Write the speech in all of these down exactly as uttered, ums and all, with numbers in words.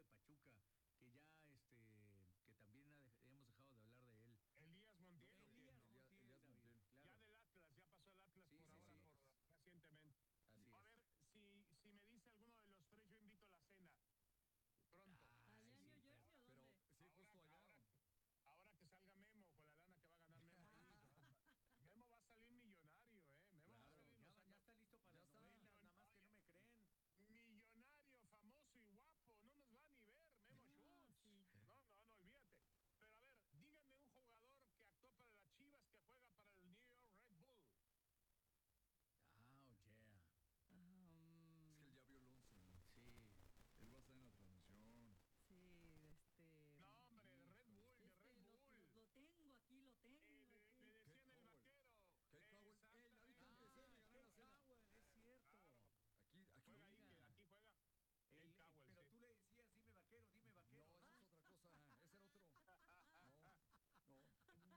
de Pachuca, que ya este que también ha dej- hemos dejado de hablar de él. Elías Montiel. ¿O qué? Elías No. Montiel, Elías David, Montiel. claro. Ya del Atlas, ya pasó el Atlas Sí, por sí, ahora, sí. por recientemente. Así A es. ver, si, si me dice alguno de los tres, yo invito a la cena. Pronto. Ay, ¿Allá en sí, New Jersey pero- o Pero dónde? sí, Ahora, justo allá. ahora, ahora que salga Memo, con la lana que va a ganar Memo ahí. Memo va a salir millonario, ¿eh? Memo va a Claro, salir, ya, o sea, va- ya está listo para ya las está. novelas, nada más que no me creen. millonario, famoso y guapo. No nos va a ni ver, Memo Ah, Schultz. sí. No, no, no, olvídate. Pero a ver, díganme un jugador que actuó para las Chivas que juega para el New York Red Bull. Oh, yeah. Um, Es que él ya vio el once. Sí. Él va a estar en la transmisión. sí, este... No, hombre, de Red Bull, de este, Red lo, Bull. lo- lo tengo aquí, lo tengo Eh, le, aquí. le decían Kate el Cowell. vaquero. Kate Cowell. Ey, la vi Exactamente. que se me ganó la Kate cena. Cowell, es cierto. Claro. Aquí, aquí. Juega ahí, Oiga. que aquí juega. El- Kate Cowell, pero sí. tú le decías, dime vaquero, dime vaquero. No, esa es otra cosa. Ese era otro. No, no.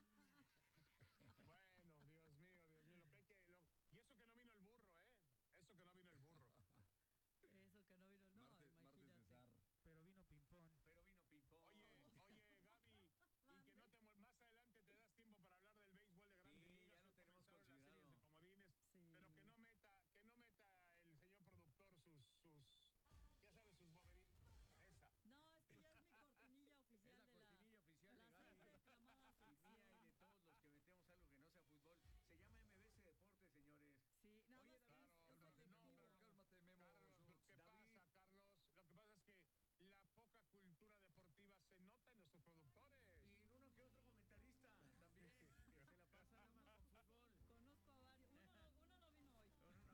Bueno, Dios mío, Dios mío. Lo que hay que, lo- y eso que no vino el burro, ¿eh? Eso que no vino el burro. Eso que no vino, no, Martes, martes de imagínate. zar. Pero vino ping-pong. Pero vino ping-pong. Oye, oye, Gaby, y que no te mol- más adelante te das tiempo para hablar del béisbol de Grandes Sí, Ligas. ya lo tenemos Comenzaron las considerado. series de comodines, Sí. pero que no meta, que no meta el señor productor sus, sus, ya sabes, sus boberitas. Esa. No, es que ya es mi cortinilla Es oficial la de la... cortinilla oficial de la Gaby. siempre aclamada Y mía y sección. de todos los que metemos algo que no sea fútbol. Se llama M B C Deportes, señores. Sí, nada Oye, más que David, es- Claro, es Cálmate, no, efectivo. pero cálmate, Memo. Carlos, lo Schultz. que David. pasa, Carlos, lo que pasa es que la poca cultura deportiva se nota en nuestros productores. Y uno que otro comentarista también, que se la pasa nada más con fútbol. Conozco a varios. Uno, no- uno no vino hoy. No, no, no.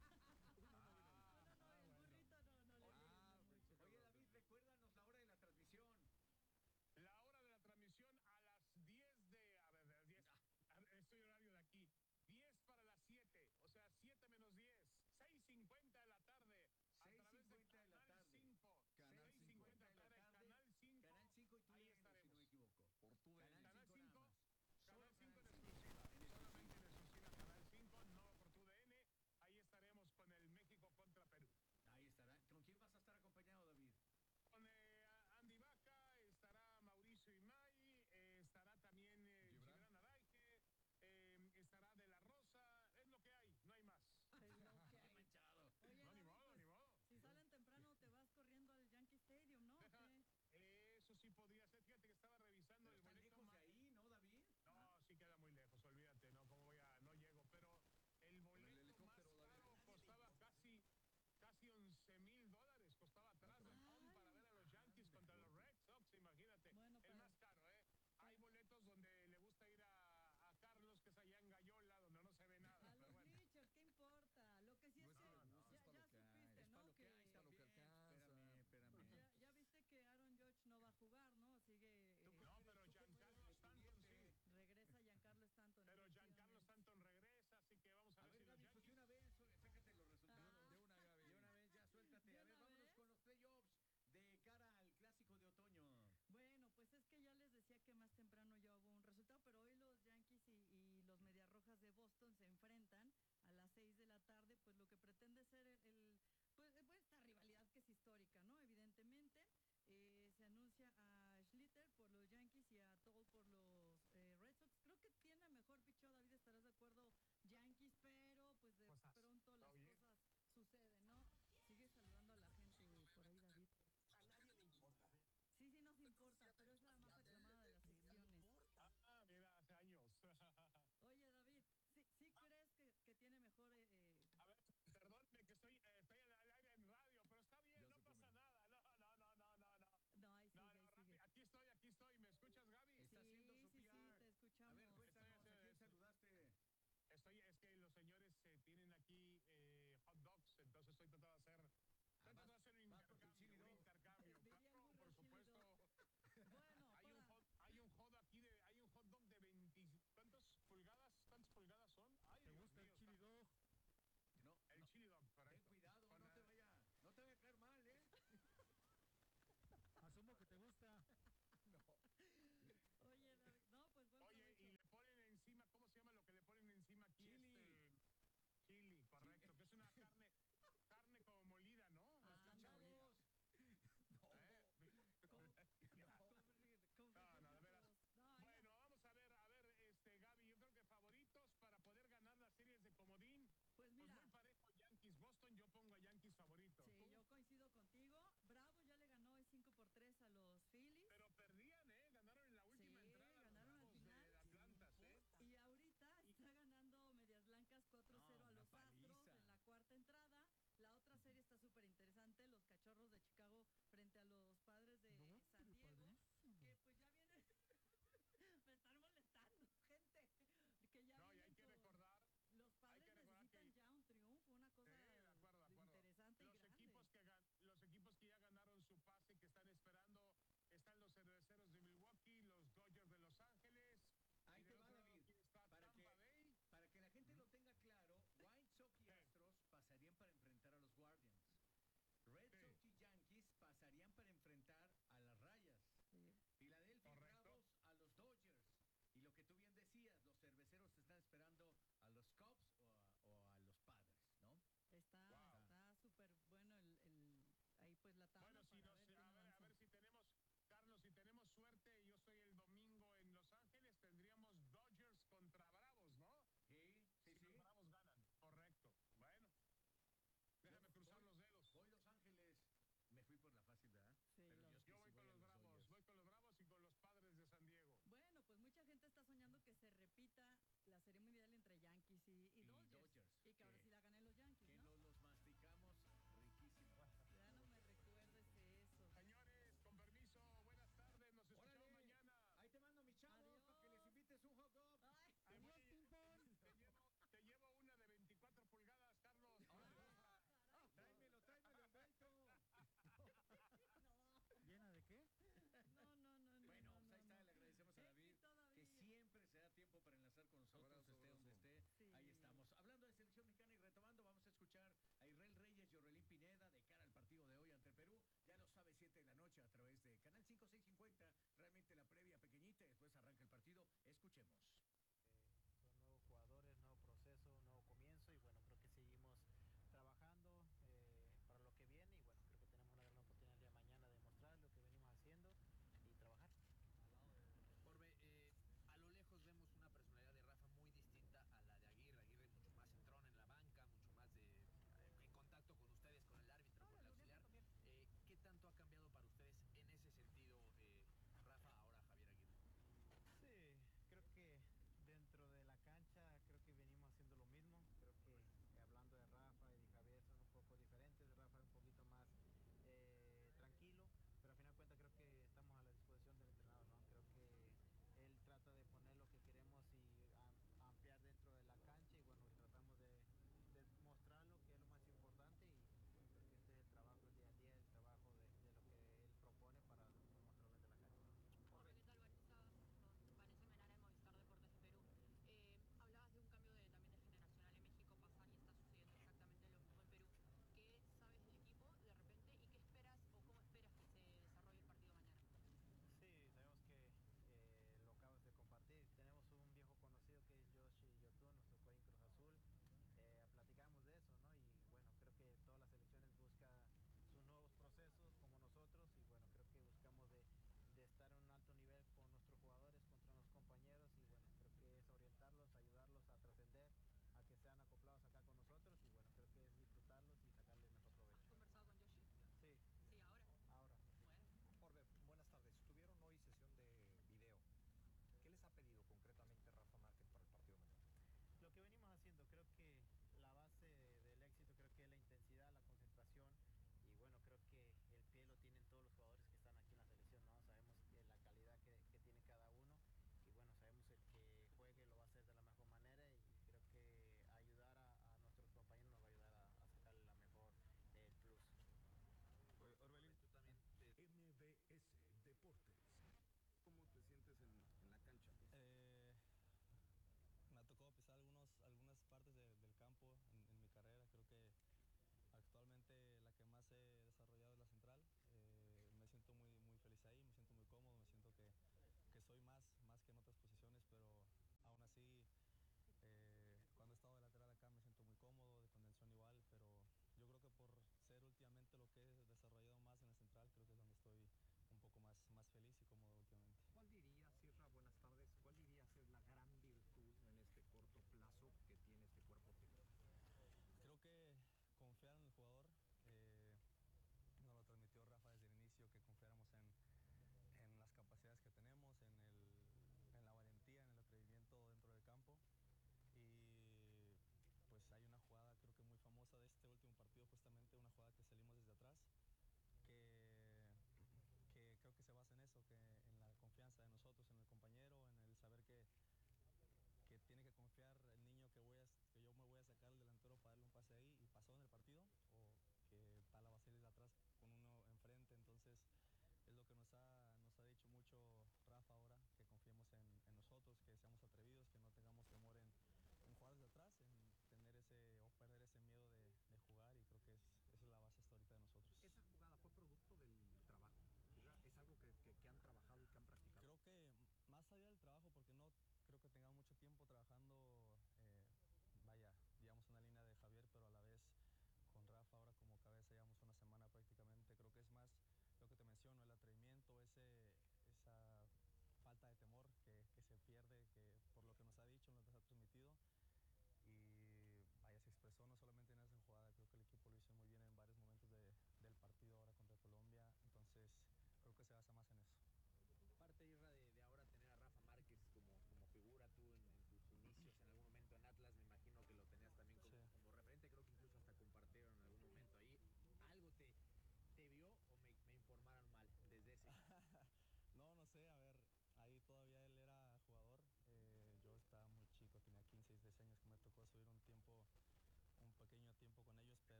Ah, Uno no, el bueno. burrito no, no le Ah, entiendo mucho. Oye, David, recuérdanos la hora de la transmisión. La hora de la transmisión a las diez de... A ver, de las diez. A ver, estoy horario de aquí. diez para las siete. O sea, siete menos diez. seis cincuenta de la tarde. A seis través de cincuenta de la Canal tarde. cinco. Canal seis cincuenta de la tarde. Canal cinco. Canal cinco y tú Ahí si no estaremos. me equivoco. Por tu Canal Canal cinco nada cinco. más. Canal Solo cinco en Canal cinco. exclusiva. En exclusiva. Solamente en exclusiva Canal cinco, no por tu D N. Ahí estaremos con el México contra Perú. Ahí estará. ¿Con quién vas a estar acompañado, David? Con eh, Andy Vaca, estará Mauricio Imay, eh, estará también eh, Gibran. Gibran Araige, eh, estará De La Rosa, es lo que hay, no hay más. Es lo que Qué hay. manchado. Oye, No, ni David, modo, pues, ni modo. si salen temprano te vas corriendo al Yankee Stadium, ¿no? ¿O Deja, qué? eso sí podría ser, fíjate que estaba revisando Pero el está boleto. lejos ma- de ahí, ¿no, David? No, sí queda muy lejos, olvídate, no, cómo voy a, no llego, pero el boleto más helicóptero, David. caro costaba casi, casi once mil dólares, costaba atrás del home para ver a los Yankees contra los Red Sox, imagínate, Bueno, el pero- más caro, ¿eh? Hay boletos donde le gusta ir a, a Carlos, que es allá en Gallola, donde no se ve nada, A pero los bueno. bleachers, ¿qué importa? Lo que sí No es es que para no, gusto, ya, es para ya lo que hay. supiste, Es para ¿no? lo que hay Que para lo que también. alcanza. Espérame, espérame. ya, ya viste que Aaron Judge no va a jugar, ¿no? Sigue... Tú eh, que No, eres- pero tú que Giancarlo eres Stanton estudiante. sí. regresa Giancarlo Stanton. Pero Giancarlo efectivamente. Stanton regresa, así que vamos a, A ver ver, si los Gaby, pues de Yankees... una vez, su- sácate los resultados. Ah. De una, Gaby. De una vez, ya suéltate. ¿De A ver, una vámonos vez? con los playoffs de cara al clásico de otoño. Bueno, pues es que ya les decía que más temprano ya hubo un resultado, pero hoy los Yankees y, y los Medias Rojas de Boston se enfrentan a las seis de la tarde, pues lo que pretende ser el, el- pues, eh, pues, esta rivalidad que es histórica, ¿no? Evidentemente, eh, se anuncia a Schlitter por los Yankees y a Toll por los eh, Red Sox. Creo que tiene mejor picheo, David, estarás de acuerdo, Yankees, pero pues de Cosas. pronto las Oye. cosas suceden, ¿no? Sigue saludando a la gente por ahí, David. A nadie le importa. Sí, sí nos importa, pero es la más aclamada de las secciones. Ah, mira, hace años. Oye, David, ¿sí, sí crees que, que tiene mejor... eh, eh, A ver, perdónme que estoy, eh, estoy al al aire en radio, pero está bien, Ya no se pasa comió. nada. No, no, no, no, no, no. no, ahí sigue, No, ahí no, sigue. rápido. Aquí estoy, aquí estoy. ¿Me escuchas, Gaby? Está Sí, haciendo su Cachorros de Chicago frente a los Padres de No, San pero Diego, padrísimo. que pues ya vienen, me están molestando, gente, que ya No, y hay vienen que con, recordar, los hay Padres que recordar necesitan que- ya un triunfo, una cosa Sí, de acuerdo, de acuerdo. interesante y los grande. equipos que gan- los equipos que ya ganaron su pase, que están esperando, están los Cerveceros de Milwaukee, los Dodgers de Los Ángeles. Ahí y te del va, otro lado, David, ¿quién está? para Tampa que- Bay. Para que la gente lo tenga claro, White Sox y Sí. Astros pasarían para enfrentar a los Guardians. Red Sí. Sox y Yankees pasarían para enfrentar a las Rayas. Sí. Philadelphia y Correcto. Bravos a los Dodgers. Y lo que tú bien decías, los cerveceros están esperando a los Cubs o a, o a los Padres, ¿no? Está Wow. está súper bueno el, el ahí pues la tabla Bueno, si para nos, ver a cómo ver, a avanzan. ver si tenemos, Carlos, si tenemos suerte y yo estoy el domingo en Los Ángeles, tendríamos Dodgers contra Bravos, ¿no? Sí, sí, Si sí. los Bravos ganan. Correcto. Bueno, déjame cruzar los dedos. Voy Los Ángeles. Me fui por la fácil, ¿verdad? Sí, Pero los- yo, sí Yo voy sí con a los Bravos, Dodgers. voy con los Bravos y con los Padres de San Diego. Bueno, pues mucha gente está soñando que se repita la serie mundial entre Yankees y, y, Y Dodgers, Dodgers, y que ahora que- sí la ganen los Yankees, Que ¿no? nos los masticamos riquísimo. Ya no me recuerdes eso. Señores, con permiso, buenas tardes, nos escuchamos Órale. mañana. Ahí te mando mis chavos para que les Adiós. invites un hot dog. Ay, Te Adiós, voy- ping pong. Te llevo, te llevo una de veinticuatro pulgadas, Carlos. Tráemelo, tráemelo envuelto. ¿Llena de qué? no, no, no, no. Bueno, no, pues ahí no, está, no. le agradecemos a David, Éxito, David. que siempre se da tiempo para enlazar con nosotros, Abrazo, esté donde abrazo. esté. Sí. Ahí estamos. Hablando de selección mexicana y retomando, vamos a escuchar a Israel Reyes y Orelín Pineda de cara al partido de hoy ante el Perú. Ya lo sabe, siete de la noche a través de Canal cinco seis cincuenta. Realmente la previa pequeñita y después arranca el partido. Escuchemos. Son nuevos jugadores, nuevo proceso, nuevo comienzo y bueno, creo que seguimos trabajando eh, para lo que viene y bueno, creo que tenemos una gran oportunidad el día de mañana de mostrar lo que venimos haciendo y trabajar. Orbe, eh, a lo lejos vemos una personalidad de Rafa muy distinta a la de Aguirre. Aguirre mucho más entrón en la banca, mucho más de, eh, en contacto con ustedes, con el árbitro, con el auxiliar. Eh, ¿Qué tanto ha cambiado para ustedes en ese sentido, eh, Rafa, ahora Javier Aguirre? Sí, creo que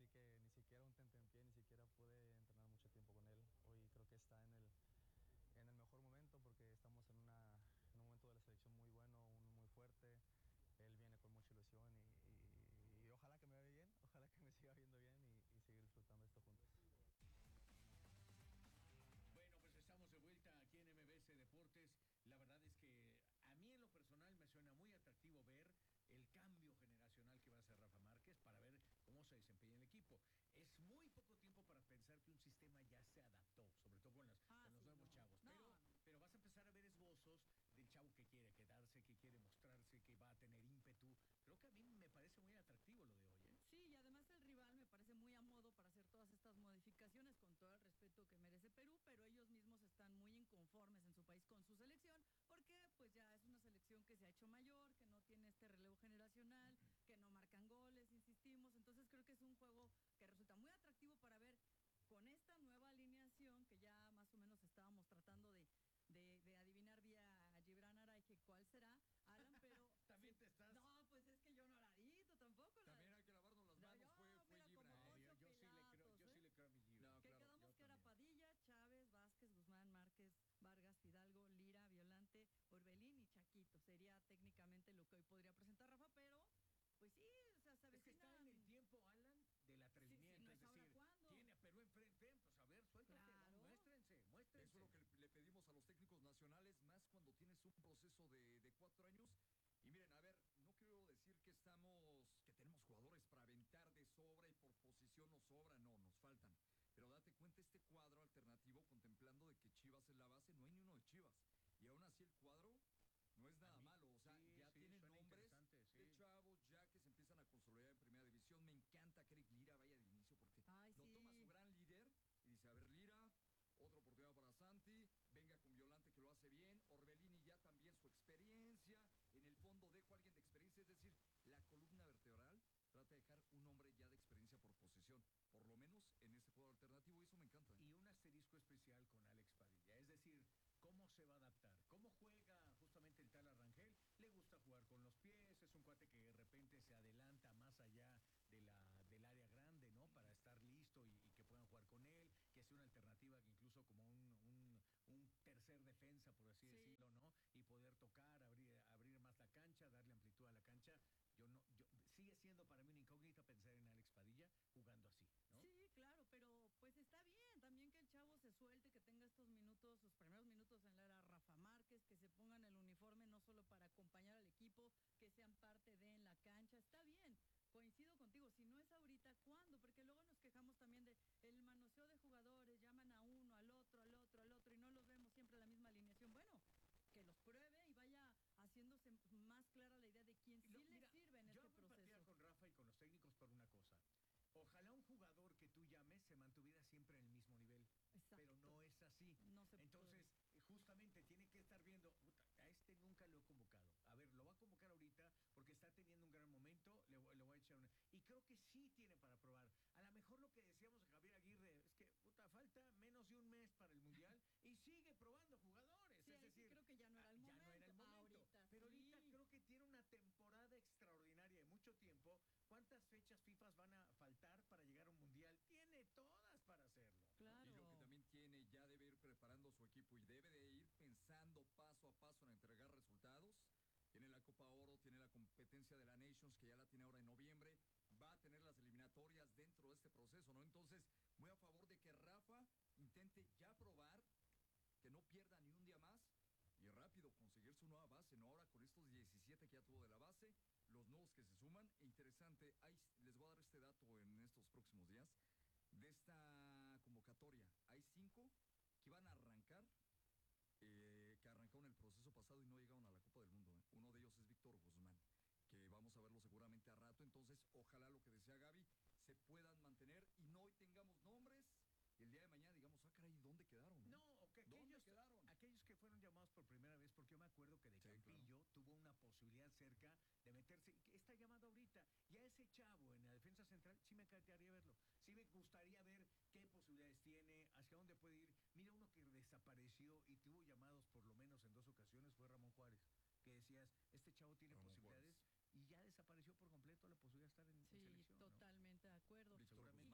así que ni siquiera un tentempié, ni siquiera pude entrenar mucho tiempo con él. Hoy creo que está en el, en el mejor momento porque estamos en, una, en un momento de la selección muy bueno, un, muy fuerte. Él viene con mucha ilusión y, y, y ojalá que me vea bien, ojalá que me siga viendo bien y, y seguir disfrutando esto juntos. Bueno, pues estamos de vuelta aquí en M B S Deportes. La verdad es que a mí en lo personal me suena muy atractivo ver el cambio generacional que va a hacer Rafa Márquez para ver cómo se desempeña el equipo. Es muy poco tiempo para pensar que un sistema ya se adaptó, sobre todo con, las, Ah, con los sí, nuevos no. chavos. No, Pero, no. pero vas a empezar a ver esbozos del chavo que quiere quedarse, que quiere mostrarse, que va a tener ímpetu. Creo que a mí me parece muy atractivo lo de hoy, ¿eh? Sí, y además el rival me parece muy a modo para hacer todas estas modificaciones con todo el respeto que merece Perú, pero ellos mismos están muy inconformes en su país con su selección, porque pues ya es una selección que se ha hecho mayor, que no tiene este relevo generacional, que no marcan goles, insistimos, entonces creo que es un juego que resulta muy atractivo para ver con esta nueva alineación que ya más o menos estábamos tratando de, de, de adivinar vía Gibran Araige cuál será, Alan, pero... También sí, te estás... No, pues es que yo no la edito tampoco. La, También hay que lavarnos las manos, no, fue, mira, fue como Gibran. No, Poncio yo, yo sí le creo, Pilatos, yo ¿eh? sí le creo a mi Gibran. No, Que claro, quedamos yo que era también. Padilla, Chávez, Vázquez, Guzmán, Márquez, Vargas, Fidalgo, Lira, Violante, Orbelín y Chaquito. Sería técnicamente lo que hoy podría presentar Rafa, pero pues sí, o sea, se Es que está en el avecinan- tiempo, Alan, del atrevimiento. sí, no es es ahora decir, cuándo. tiene a Perú enfrente, pues a ver, suéltate, Claro. ¿no? muéstrense, muéstrense. Eso es lo que le, le pedimos a los técnicos nacionales, más cuando tienes un proceso de, de cuatro años. Y miren, a ver, no quiero decir que estamos, que tenemos jugadores para aventar de sobra y por posición nos sobra, no, nos faltan. Pero date cuenta este cuadro alternativo contemplando de que Chivas es la base, no hay ni uno de Chivas. Y aún así el cuadro no es nada mí, malo, o sea, sí, ya sí, tienen suena nombres interesante, sí. de chavos ya que se empiezan a consolidar en primera división. Me encanta que Eric Lira vaya de inicio porque Ay, lo sí. toma su gran líder y dice, a ver, Lira, otra oportunidad para Santi, venga con Violante que lo hace bien, Orbelini ya también su experiencia, en el fondo dejo a alguien de experiencia, es decir, la columna vertebral trata de dejar un hombre ya de experiencia por posesión, por lo menos en este juego alternativo, y eso me encanta. Y un asterisco especial con Alex Padilla, es decir, cómo se va a adaptar, cómo juega justamente el tal Arrangel, le gusta jugar con los pies, es un cuate que de repente se adelanta más allá de la, del área grande, ¿no? Para estar listo y, y que puedan jugar con él, que sea una alternativa que incluso como un, un, un tercer defensa, por así Sí. decirlo, ¿no? Y poder tocar, abrir, abrir más la cancha, darle amplitud a la cancha. Yo no, yo, sigue siendo para mí una incógnita pensar en Alex Padilla jugando así, ¿no? Sí, claro, pero pues está bien también que el chavo se suelte, que tenga estos minutos, sus primeros minutos en la era Rafa Márquez, que se pongan el uniforme no solo para acompañar al equipo, que sean parte de en la cancha, está bien. Coincido contigo, si no es ahorita, ¿cuándo? Porque luego nos quejamos también de el manoseo de jugadores, llaman a uno, al otro, al otro, al otro y no los vemos siempre la misma alineación. Bueno, que los pruebe y vaya haciéndose más clara la idea de quién sí Lo- le mira, sirve en yo este hago empatía proceso. con Rafa y con los técnicos por una cosa. Ojalá un jugador que tú llames se mantuviera siempre en el mismo nivel, Exacto. pero no es así. No se Entonces, puede. eh, justamente tiene que estar viendo, "Puta, a este nunca lo he convocado. A ver, lo va a convocar ahorita porque está teniendo un gran momento, le, voy- le voy a echar una... Y creo que sí tiene para probar. A lo mejor lo que decíamos de Javier Aguirre es que, puta, falta menos de un mes para el Mundial y sigue probando jugadores. Sí, es ahí sí decir, creo que ya no era ah, el ya momento. no era el momento. Ahorita pero ahorita sí. creo que tiene una temporada extraordinaria de mucho tiempo. ¿Cuántas fechas FIFA van a faltar para llegar a un mundial? Tiene todas para hacerlo. Claro. Y lo que también tiene, ya debe ir preparando su equipo y debe de ir pensando paso a paso en entregar resultados. Tiene la Copa Oro, tiene la competencia de la Nations, que ya la tiene ahora en noviembre. Va a tener las eliminatorias dentro de este proceso, ¿no? Entonces, muy a favor de que Rafa intente ya probar, que no pierda ni un día más y rápido conseguir su nueva base, ¿no? Ahora con estos diecisiete que ya tuvo de la base, los nuevos que se suman. E interesante, hay, les voy a dar este dato en estos próximos días. De esta convocatoria, hay cinco que van a arrancar, eh, que arrancaron el proceso pasado y no llegaron a la Copa del Mundo. ¿eh? Uno de ellos es Víctor Guzmán, que vamos a verlo seguramente a rato. Entonces, ojalá lo que decía Gaby se puedan mantener y no hoy tengamos nombres. Y el día de mañana digamos, ah, caray, ¿dónde quedaron? No, o que ¿Dónde aquellos, quedaron? aquellos que fueron llamados por primera vez, porque yo me acuerdo que de Sí, Campillo tuvo una posibilidad cerca de meterse, y que está llamado ahorita, y a ese chavo en la defensa central sí me encantaría verlo, sí me gustaría ver qué posibilidades tiene, hacia dónde puede ir. Mira, uno que desapareció y tuvo llamados por lo menos en dos ocasiones fue Ramón Juárez, que decías, este chavo tiene Ramón posibilidades, Juárez. y ya desapareció por completo la posibilidad de estar en, en Sí, selección, ¿no? totalmente de acuerdo. Víctor Seguramente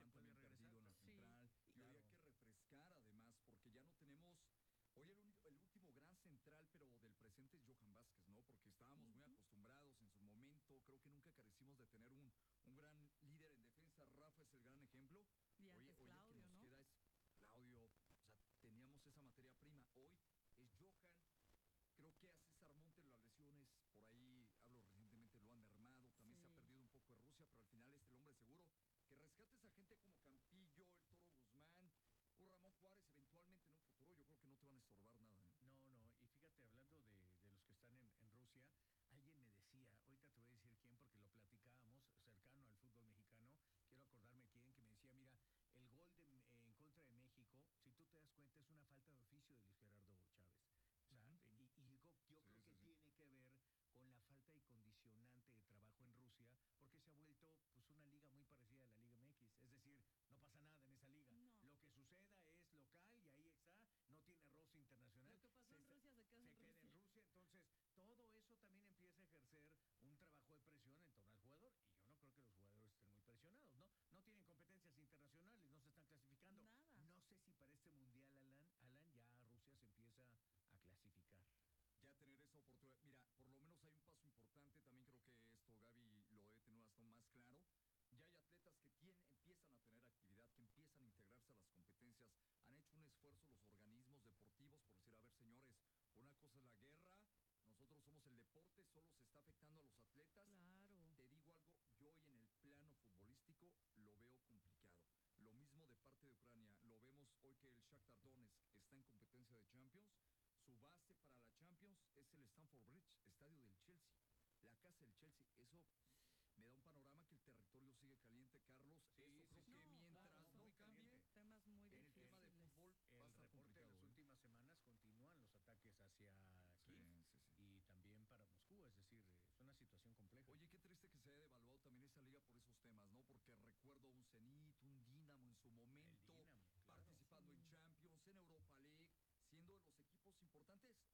que nunca carecimos de tener un, un gran líder en defensa. Rafa es el gran ejemplo. Y Oye, antes oye, que Claudio, nos ¿no? queda es Claudio. O sea, teníamos esa materia prima. Hoy es Johan. Creo que a César Montes las lesiones, por ahí hablo recientemente, lo han mermado. También se ha Sí. perdido un poco de Rusia, pero al final es el hombre seguro. Que rescates a gente como Campillo, el Toro Guzmán, o Ramón Juárez, eventualmente en un futuro, yo creo que no te van a estorbar nada. ¿eh? No, no, y fíjate, hablando de, de los que están en, en Rusia, alguien me decía, ahorita te voy a decir quién, porque lo platicábamos cercano al fútbol mexicano, quiero acordarme quién, que me decía, mira, el gol de, eh, en contra de México, si tú te das cuenta, es una falta de oficio de Luis Gerardo Chávez. O sea, Ujú. y, y digo, yo Sí, creo sí, que sí. tiene que ver con la falta de condicionante de trabajo en Rusia, porque se ha vuelto pues una liga muy parecida a la Liga M X, es decir, no pasa nada en esa liga. No. Lo que suceda es local y ahí está, no tiene roce internacional. Lo que pasó en se- Rusia se queda se en queda Rusia. en Rusia, entonces todo eso también empieza a ejercer un trabajo de presión en torno al jugador y yo no creo que los jugadores estén muy presionados, ¿no? No tienen competencias internacionales, no se están clasificando. Nada. No sé si para este mundial, Alan, Alan ya Rusia se empieza a clasificar. Ya tener esa oportunidad. Mira, por lo menos hay un paso importante. También creo que esto Gaby lo debe tener hasta más claro. Ya hay atletas que tienen, empiezan a tener actividad, que empiezan a integrarse a las competencias. Han hecho un esfuerzo los organismos deportivos por decir, a ver, señores, una cosa es la guerra, nosotros somos el deporte, solo se está afectando a los atletas. Claro. Te digo algo, yo hoy en el plano futbolístico lo veo complicado. Lo mismo de parte de Ucrania. Lo vemos hoy que el Shakhtar Donetsk está en competencia de Champions. Su base para la Champions es el Stamford Bridge, estadio del Chelsea. La casa del Chelsea. Eso me da un panorama que el territorio sigue caliente, Carlos. Sí, Eso sí, creo sí. que No, mientras claro, no muy cambie, caliente. Temas muy en el difíciles. tema de fútbol El va a estar reporte de complicado. las ¿eh? últimas semanas continúan los ataques hacia Sí, Kiev sí, sí. y también para Moscú, es decir, es una situación compleja. Oye, qué triste que se haya devaluado también esa liga por esos temas, ¿no? Porque recuerdo un Zenit, un Dinamo en su el momento, Dinamo, claro. participando en Sí. Champions, en Europa League, siendo de los equipos importantes.